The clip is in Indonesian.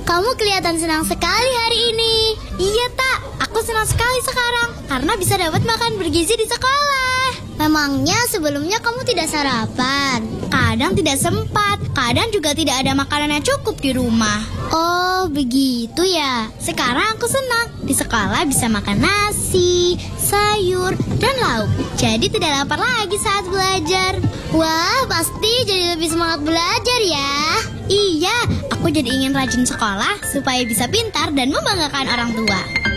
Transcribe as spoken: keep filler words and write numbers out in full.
kamu kelihatan senang sekali hari ini. Iya, Tak. Aku senang sekali sekarang karena bisa dapat makan bergizi di sekolah. Memangnya sebelumnya kamu tidak sarapan? Kadang tidak sempat, kadang juga tidak ada makanan yang cukup di rumah. Oh, begitu ya. Sekarang aku senang. Di sekolah bisa makan nasi, sayur, dan lauk. Jadi tidak lapar lagi saat belajar. Wah, pasti jadi lebih semangat belajar ya. Iya, aku jadi ingin rajin sekolah supaya bisa pintar dan membanggakan orang tua.